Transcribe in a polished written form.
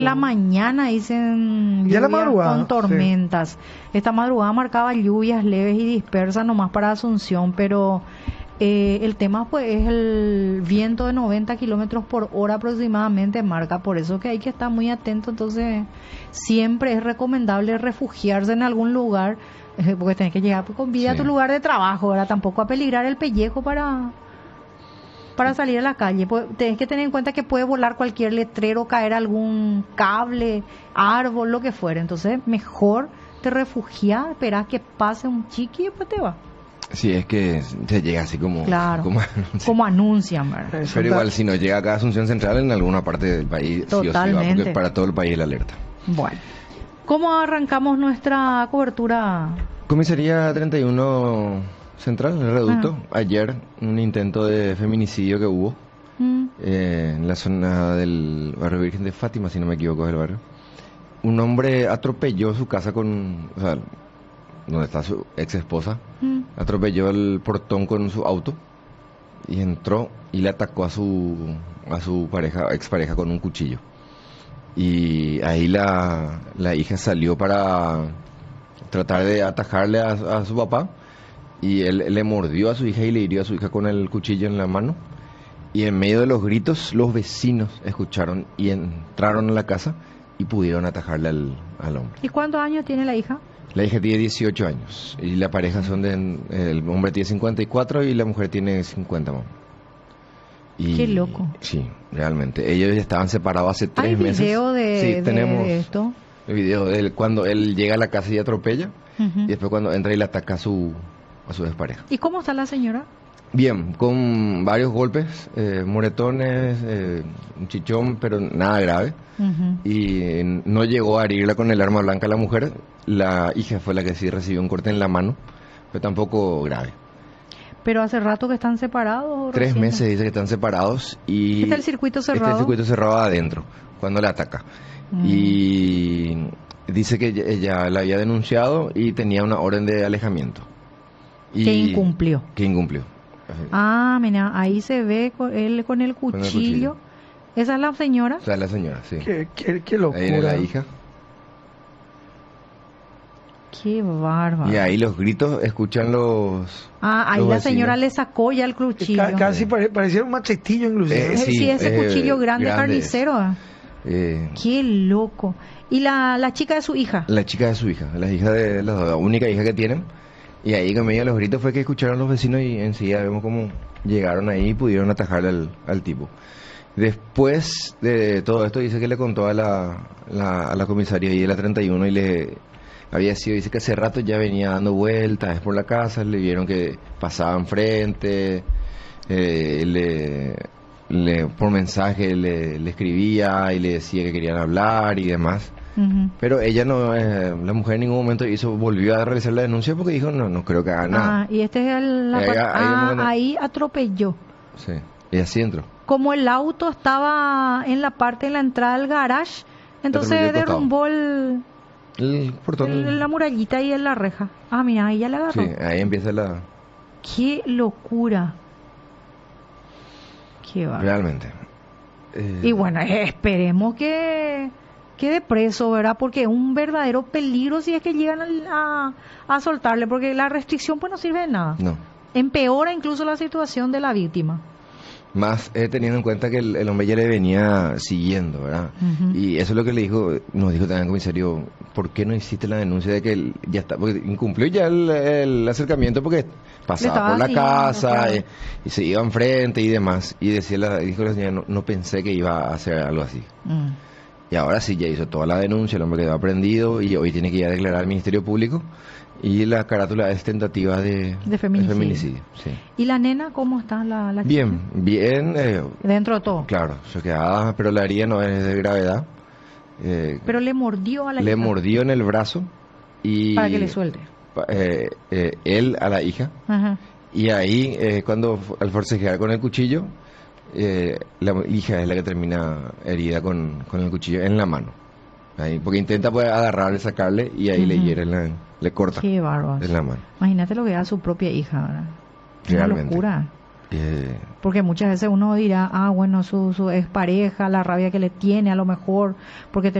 La mañana dicen Ya la lluvias madrugada, con tormentas. Esta madrugada marcaba lluvias leves y dispersas nomás para Asunción, pero el tema pues es el viento de 90 kilómetros por hora aproximadamente marca, por eso que hay que estar muy atento. Entonces siempre es recomendable refugiarse en algún lugar, porque tenés que llegar con vida a tu Sí. lugar de trabajo, ¿verdad? Tampoco a peligrar el pellejo para salir a la calle. Pues, tenés que tener en cuenta que puede volar cualquier letrero, caer algún cable, árbol, lo que fuera. Entonces, mejor te refugias, esperás que pase un chiqui y después te vas. Sí, es que se llega así como... Claro, como como anuncian, ¿verdad? Eso Pero está- igual, si no llega acá a Asunción Central, en alguna parte del país, sí o sí va, Totalmente. porque para todo el país la alerta. Bueno, ¿cómo arrancamos nuestra cobertura? Comisaría 31 Central, el reducto. Ayer, un intento de feminicidio que hubo Mm, en la zona del barrio Virgen de Fátima, si no me equivoco, es el barrio. Un hombre atropelló su casa con... O sea, donde está su ex esposa. mm. Atropelló el portón con su auto y entró y le atacó a su pareja, expareja, con un cuchillo. Y ahí la hija salió para tratar de atajarle a su papá, y él le mordió a su hija y le hirió a su hija con el cuchillo en la mano. Y en medio de los gritos, los vecinos escucharon y entraron a la casa y pudieron atajarle al hombre. ¿Y cuántos años tiene la hija? La hija tiene 18 años y la pareja son el hombre tiene 54 y la mujer tiene 50 más. Y, Qué loco. Sí, realmente. Ellos ya estaban separados hace 3 ¿Hay meses. video Sí, tenemos de esto? el video de él cuando él llega a la casa y atropella, Ujú. y después cuando entra y le ataca a su expareja. ¿Y cómo está la señora? Bien, con varios golpes, moretones, un chichón, pero nada grave. Ujú. Y no llegó a herirla con el arma blanca a la mujer. La hija fue la que sí recibió un corte en la mano, pero tampoco grave. Pero hace rato que están separados. ¿o 3 recién? meses dice que están separados y... Está el circuito cerrado. Está el circuito cerrado adentro, cuando le ataca. Mm. Y dice que ella la había denunciado y tenía una orden de alejamiento. Y Que incumplió. Que incumplió. Ah, mira, ahí se ve él con el Con el cuchillo. cuchillo. ¿Esa es la señora? O sea, la señora, sí. Qué locura. Ahí era la hija. Qué bárbaro. Y ahí los gritos, escuchan los... Ah, ahí los la vecinos. señora le sacó ya el cuchillo. Casi pareciera un machetillo inclusive. Sí, Sí, ese cuchillo grande, grande. carnicero. Qué loco. ¿Y la chica de su hija? La chica de su hija, la hija de la única hija que tienen. Y ahí con medio de los gritos fue que escucharon los vecinos y enseguida vemos cómo llegaron ahí y pudieron atajarle al tipo. Después de todo esto dice que le contó a la comisaría ahí de la 31 y le había sido, dice que hace rato ya venía dando vueltas por la casa, le vieron que pasaba enfrente, por mensaje le escribía y le decía que querían hablar y demás. Ujú. Pero ella no, la mujer en ningún momento volvió a realizar la denuncia porque dijo, no creo que haga nada. Ah, y este es ahí atropelló. Sí, y así entró. Como el auto estaba en la parte de la entrada del garage, entonces Atropelló al costado. derrumbó El portón. la murallita y en la reja. Ah, mira, ahí ya la agarró. Sí, ahí empieza Qué locura. Qué bárbaro. realmente. Y bueno, esperemos que quede preso, ¿verdad? Porque es un verdadero peligro si es que llegan a soltarle, porque la restricción pues no sirve de nada. No. Empeora incluso la situación de la víctima. Más teniendo en cuenta que el hombre ya le venía siguiendo, ¿verdad? Ujú. Y eso es lo que nos dijo también el comisario, ¿por qué no hiciste la denuncia de que él ya está? Porque incumplió ya el acercamiento porque pasaba estaba por la siguiendo, casa, claro. y se iba enfrente y demás. Y dijo la señora, no pensé que iba a hacer algo así. Mm. Y ahora sí, ya hizo toda la denuncia, el hombre quedó aprendido y hoy tiene que ir a declarar al Ministerio Público. Y la carátula es tentativa de feminicidio. Sí. ¿Y la nena cómo está? La chica? Bien, Dentro de todo. claro, choqueada, pero la herida no es de gravedad. Pero le mordió a la Le hija mordió en el brazo y... para que le suelte. Él a la hija. Ajá. Y ahí, cuando al forcejear con el cuchillo, la hija es la que termina herida con el cuchillo en la mano. Ahí, porque intenta pues agarrarle, sacarle y ahí le Ujú. hiere, le corta Qué bárbaro. en la mano. Imagínate lo que era su propia hija, ¿verdad? Una Realmente. locura. Porque muchas veces uno dirá, bueno, su expareja, la rabia que le tiene, a lo mejor, porque